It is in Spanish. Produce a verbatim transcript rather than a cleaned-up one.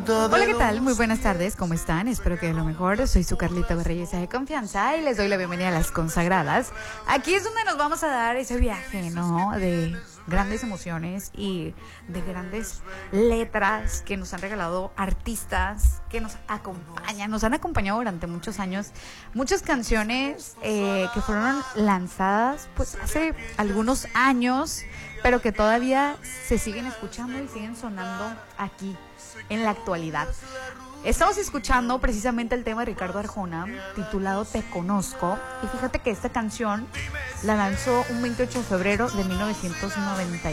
Hola, ¿qué tal? Muy buenas tardes, ¿cómo están? Espero que de lo mejor. Soy su Carlita Berreyesa de confianza y les doy la bienvenida a Las Consagradas. Aquí es donde nos vamos a dar ese viaje, ¿no? De grandes emociones y de grandes letras que nos han regalado artistas que nos acompañan, nos han acompañado durante muchos años. Muchas canciones eh, que fueron lanzadas pues hace algunos años, pero que todavía se siguen escuchando y siguen sonando aquí en la actualidad. Estamos escuchando precisamente el tema de Ricardo Arjona titulado Te Conozco, y fíjate que esta canción la lanzó un veintiocho de febrero de mil novecientos noventa.